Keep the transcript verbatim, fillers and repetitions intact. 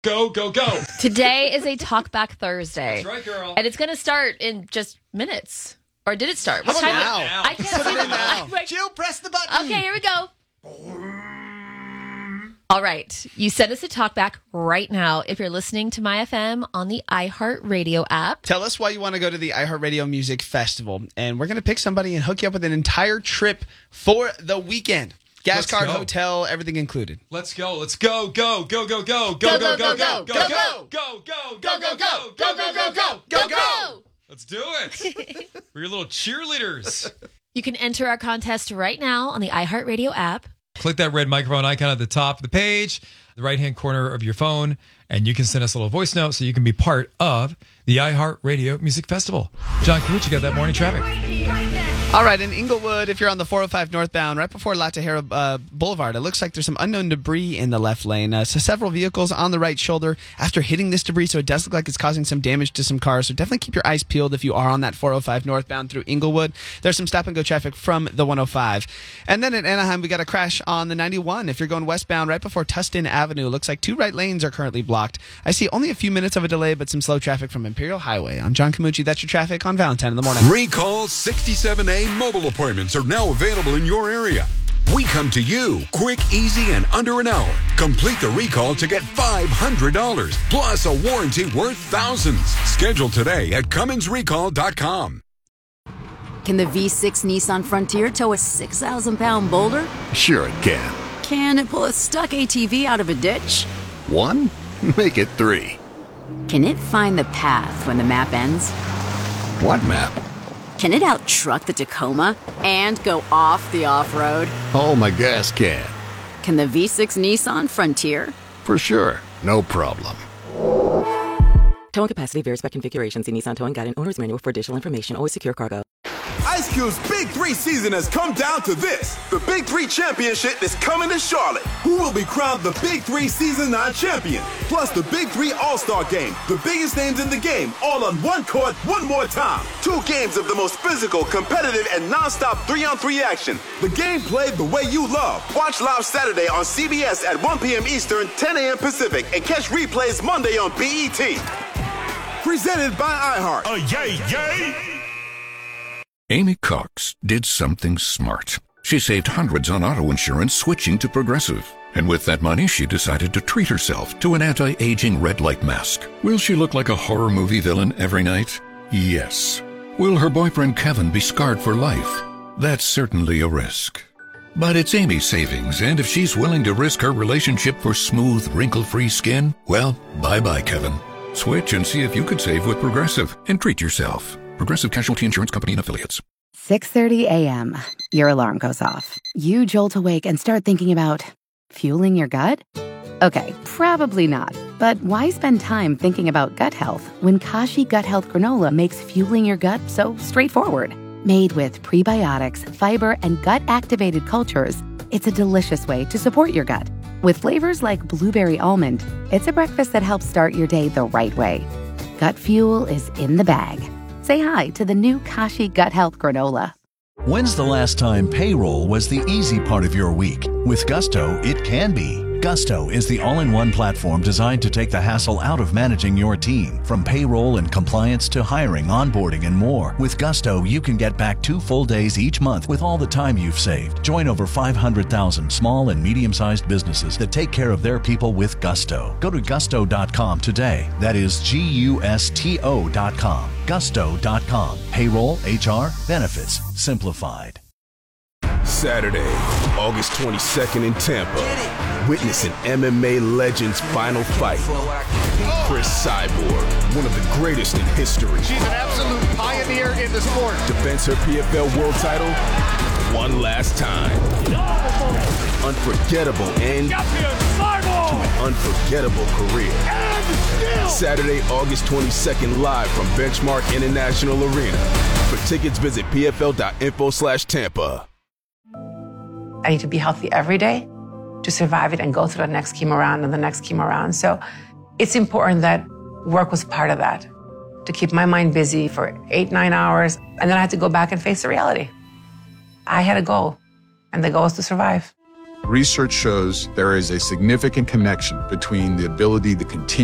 Go, go, go. Today is a Talk Back Thursday. That's right, girl. And it's going to start in just minutes. Or did it start? What How time? about Is- now? I can't see the now. I- Jill, press the button. Okay, here we go. All right. You send us a talk back right now if you're listening to My F M on the iHeartRadio app. Tell us why you want to go to the iHeartRadio Music Festival, and we're going to pick somebody and hook you up with an entire trip for the weekend. Gas Let's card, go. hotel, everything included. Let's go. Let's go, go, go, go, go, Go, go, go, go, go, go, go, go, go, go, go, Go, go, go. Go, go, go, go. Go, go. Let's do it. We're your little cheerleaders. You can enter our contest right now on the iHeartRadio app. Click that red microphone icon at the top of the page, the right-hand corner of your phone, and you can send us a little voice note so you can be part of the iHeartRadio Music Festival. John Carucci got that morning traffic. All right, in Inglewood, if you're on the four oh five northbound, right before La Tejera uh, Boulevard, it looks like there's some unknown debris in the left lane. Uh, so several vehicles on the right shoulder after hitting this debris, so it does look like it's causing some damage to some cars. So definitely keep your eyes peeled if you are on that four oh five northbound through Inglewood. There's some stop-and-go traffic from the one oh five. And then in Anaheim, we got a crash on the ninety-one. If you're going westbound, right before Tustin Avenue, looks like two right lanes are currently blocked. I see only a few minutes of a delay, but some slow traffic from Imperial Highway. I'm John Camucci. That's your traffic on Valentine in the morning. Recall sixty-seven A mobile appointments are now available in your area. We come to you quick, easy, and under an hour. Complete the recall to get five hundred dollars plus a warranty worth thousands. Schedule today at Cummins Recall dot com. Can the V six Nissan Frontier tow a six thousand pound boulder? Sure it can. Can it pull a stuck A T V out of a ditch? One? Make it three. Can it find the path when the map ends? What map? Can it out-truck the Tacoma and go off the off-road? Oh, my gas can. Can the V six Nissan Frontier? For sure. No problem. Towing capacity varies by configuration. See Nissan Towing Guide and Owner's Manual for additional information. Always secure cargo. Ice Cube's Big Three season has come down to this. The Big Three Championship is coming to Charlotte. Who will be crowned the Big Three Season nine champion? Plus the Big Three All-Star Game. The biggest names in the game, all on one court, one more time. Two games of the most physical, competitive, and non-stop three-on-three action. The game played the way you love. Watch live Saturday on C B S at one p.m. Eastern, ten a.m. Pacific, and catch replays Monday on B E T. Presented by iHeart. Oh, yay, yay! Amy Cox did something smart. She saved hundreds on auto insurance switching to Progressive. And with that money, she decided to treat herself to an anti-aging red light mask. Will she look like a horror movie villain every night? Yes. Will her boyfriend Kevin be scarred for life? That's certainly a risk. But it's Amy's savings, and if she's willing to risk her relationship for smooth, wrinkle-free skin, well, bye-bye, Kevin. Switch and see if you could save with Progressive and treat yourself. Progressive Casualty Insurance Company and Affiliates. six thirty a.m. Your alarm goes off. You jolt awake and start thinking about fueling your gut? Okay, probably not. But why spend time thinking about gut health when Kashi Gut Health Granola makes fueling your gut so straightforward? Made with prebiotics, fiber, and gut-activated cultures, it's a delicious way to support your gut. With flavors like blueberry almond, it's a breakfast that helps start your day the right way. Gut fuel is in the bag. Say hi to the new Kashi Gut Health Granola. When's the last time payroll was the easy part of your week? With Gusto, it can be. Gusto is the all-in-one platform designed to take the hassle out of managing your team. From payroll and compliance to hiring, onboarding, and more. With Gusto, you can get back two full days each month with all the time you've saved. Join over five hundred thousand small and medium-sized businesses that take care of their people with Gusto. Go to gusto dot com today. That is G U S T O dot com. gusto dot com. Payroll, H R, benefits, simplified. Saturday, August twenty-second in Tampa. Witness an M M A legend's final fight. Chris Cyborg, one of the greatest in history. She's an absolute pioneer in the sport. Defends her P F L world title one last time. Unforgettable end to an unforgettable career. Saturday, August twenty-second, live from Benchmark International Arena. For tickets, visit P F L dot info slash Tampa. I need to be healthy every day to survive it and go through the next chemo round and the next chemo round. So it's important that work was part of that, to keep my mind busy for eight, nine hours. And then I had to go back and face the reality. I had a goal, and the goal is to survive. Research shows there is a significant connection between the ability to continue